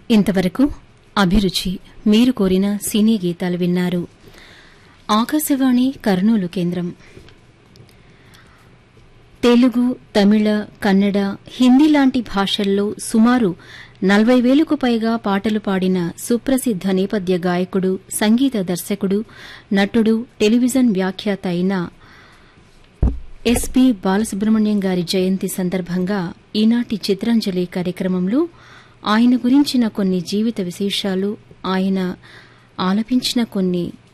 ఇంతవరకు అభిరుచి మీరు కోరిన సినీ గీతాలు విన్నారు. ఆకాశవాణి కర్నూలు కేంద్రం. తెలుగు, తమిళ, కన్నడ, హిందీ లాంటి భాషల్లో సుమారు 40,000కు పైగా పాటలు పాడిన సుప్రసిద్ద నేపథ్య గాయకుడు, సంగీత దర్శకుడు, నటుడు, టెలివిజన్ వ్యాఖ్యాత అయిన ఎస్పీ బాలసుబ్రహ్మణ్యం గారి జయంతి సందర్భంగా ఈనాటి చిత్రాంజలి కార్యక్రమంలో ఆయన గురించిన కొన్ని జీవిత విశేషాలు, ఆయన ఆలపించిన కొన్ని